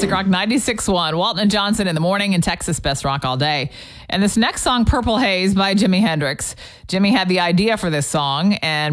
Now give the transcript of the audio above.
Classic Rock 96.1. Walton and Johnson in the morning and Texas Best Rock all day. And this next song, Purple Haze by Jimi Hendrix. Jimmy had the idea for this song and